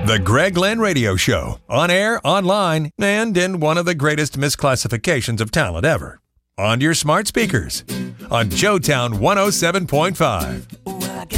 The Greg Glenn Radio Show, on air, online, and in one of the greatest misclassifications of talent ever. On your smart speakers, on Joetown 107.5.